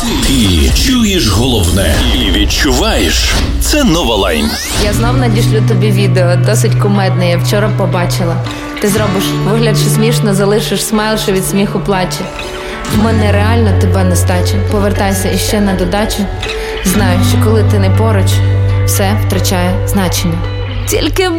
Ти чуєш головне і відчуваєш – це Новалайн. Я знов надішлю тобі відео, досить кумедне, я вчора побачила. Ти зробиш вигляд, що смішно, залишиш смайл, що від сміху плаче. В мене реально тебе нестача. Повертайся іще на додачу. Знаю, що коли ти не поруч, все втрачає значення. Тільки